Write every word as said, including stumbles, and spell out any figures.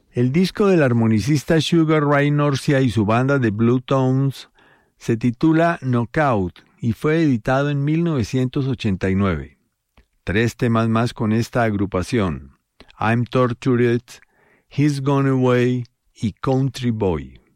El disco del armonicista Sugar Ray Norcia y su banda de Blue Tones se titula Knockout y fue editado en mil novecientos ochenta y nueve. Tres temas más con esta agrupación: I'm Tortured, He's Gone Away y Country Boy.